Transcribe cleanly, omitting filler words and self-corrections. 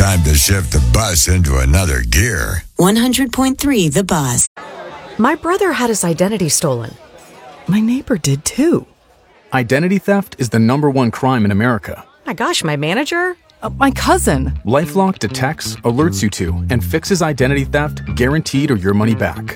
time to shift the bus into another gear. 100.3 The Buzz. My brother had his identity stolen. My neighbor did too. Identity theft is the #1 crime in America. My gosh, my manager? My cousin. LifeLock detects, alerts you to, and fixes identity theft guaranteed or your money back.